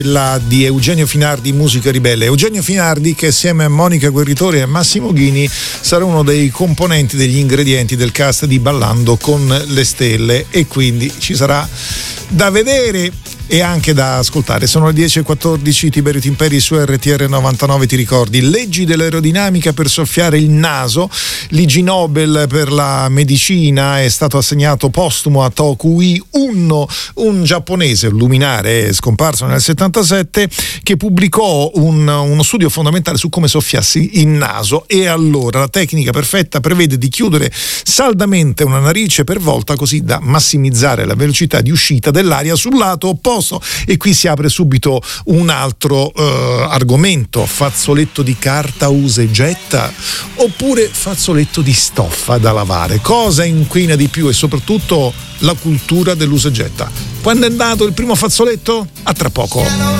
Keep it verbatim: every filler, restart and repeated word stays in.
La di Eugenio Finardi, Musica Ribelle. Eugenio Finardi, che assieme a Monica Guerritori e Massimo Ghini sarà uno dei componenti, degli ingredienti del cast di Ballando con le Stelle, e quindi ci sarà da vedere e anche da ascoltare. Sono le dieci e quattordici. Tiberio Timperi su R T R novantanove. Ti ricordi leggi dell'aerodinamica per soffiare il naso? L'I G Nobel per la medicina è stato assegnato postumo a Tokui Unno, un giapponese, un luminare scomparso nel settantasette, che pubblicò un, uno studio fondamentale su come soffiassi il naso. E allora la tecnica perfetta prevede di chiudere saldamente una narice per volta, così da massimizzare la velocità di uscita dell'aria sul lato opposto. E qui si apre subito un altro eh, argomento: fazzoletto di carta usa e getta oppure fazzoletto di stoffa da lavare? Cosa inquina di più? E soprattutto la cultura dell'usa e getta. Quando è nato il primo fazzoletto? A tra poco.